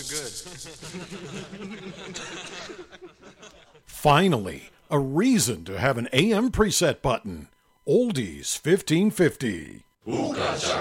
Finally, a reason to have an AM preset button. Oldies 1550.